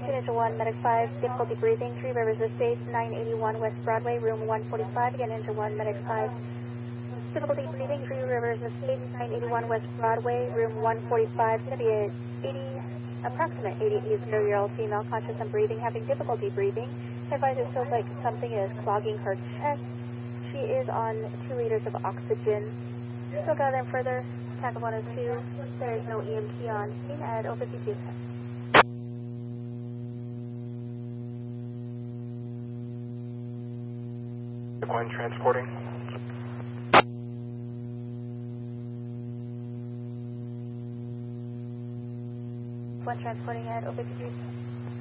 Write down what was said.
Unit 1, Medic 5, difficulty breathing, Three Rivers Estates, 981 West Broadway, room 145. Again, Unit 1, Medic 5, difficulty breathing, Three Rivers Estates, 981 West Broadway, room 145. Going to be approximate 80-year-old female, conscious and breathing, having difficulty breathing. Advisor feels like something is clogging her chest. She is on 2 liters of oxygen. So go then further, TACO 102. There is no EMT on scene at 052. One transporting. One transporting at 052.